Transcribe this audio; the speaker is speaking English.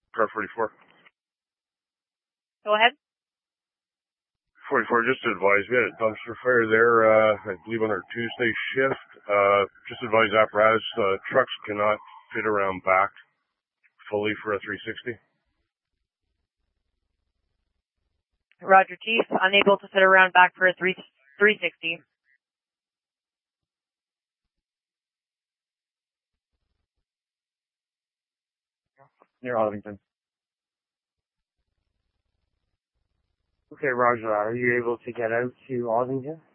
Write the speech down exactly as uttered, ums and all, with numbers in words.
Car forty-four. Go ahead. forty-four, just to advise, we had a dumpster fire there, uh, I believe on our Tuesday shift. Uh, just advise apparatus, uh, trucks cannot fit around back fully for a three sixty. Roger, Chief. Unable to fit around back for a three three sixty. Near Arlington. Okay, Roger. Are you able to get out to Arlington?